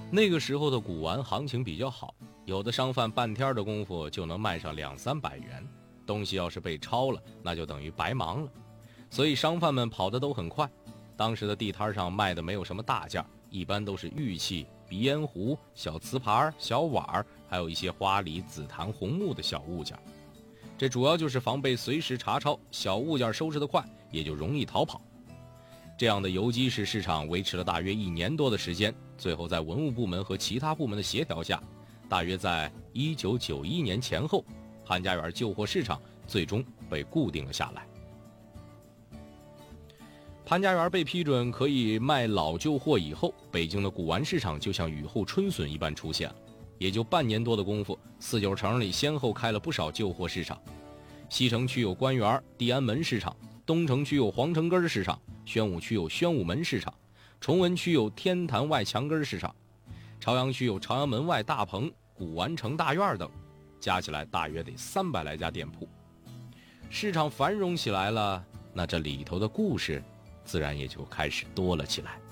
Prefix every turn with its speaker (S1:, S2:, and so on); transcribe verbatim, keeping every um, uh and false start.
S1: 那个时候的古玩行情比较好，有的商贩半天的功夫就能卖上两三百元，东西要是被抄了，那就等于白忙了。所以商贩们跑得都很快。当时的地摊上卖的没有什么大件，一般都是玉器、鼻烟壶、小瓷盘、小碗，还有一些花梨、紫檀、红木的小物件。这主要就是防备随时查抄，小物件收拾得快，也就容易逃跑。这样的游击式市场维持了大约一年多的时间，最后在文物部门和其他部门的协调下，大约在一九九一年前后，潘家园旧货市场最终被固定了下来。潘家园被批准可以卖老旧货以后，北京的古玩市场就像雨后春笋一般出现了。也就半年多的功夫，四九城里先后开了不少旧货市场。西城区有官园、地安门市场，东城区有皇城根市场，宣武区有宣武门市场，崇文区有天坛外墙根市场，朝阳区有朝阳门外大棚、古玩城大院等，加起来大约得三百来家店铺。市场繁荣起来了，那这里头的故事自然也就开始多了起来。